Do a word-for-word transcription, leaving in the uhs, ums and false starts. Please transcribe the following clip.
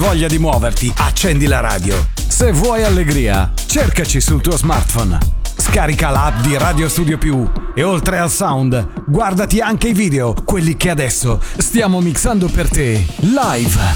voglia di muoverti, accendi la radio. Se vuoi allegria, cercaci sul tuo smartphone. Scarica l'app di Radio Studio Più e oltre al sound, guardati anche i video, quelli che adesso stiamo mixando per te, live.